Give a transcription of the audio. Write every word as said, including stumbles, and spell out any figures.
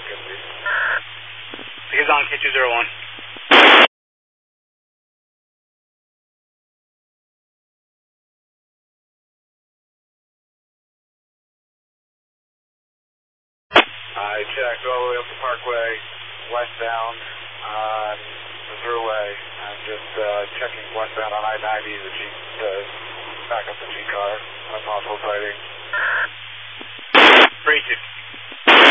Good, please. He's on K two zero one. I checked all the way up the Parkway, westbound on the thruway. I'm just uh, checking westbound on I ninety, the G, the back up the G car, on possible sighting. Three two.